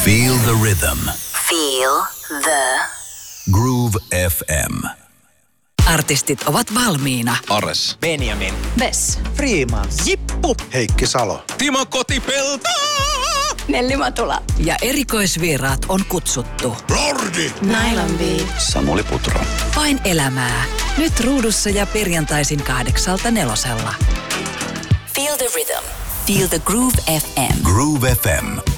Feel the rhythm. Feel the Groove FM. Artistit ovat valmiina. Ares. Benjamin. Vess. Freeman. Jippu. Heikki Salo. Timo Kotipelto. Nelli Matula. Ja erikoisvieraat on kutsuttu. Lordi. Nylon Beat. Samuli Putro. Vain elämää. Nyt ruudussa ja perjantaisin 8:00–4:00. Feel the rhythm. Feel the Groove FM. Groove FM.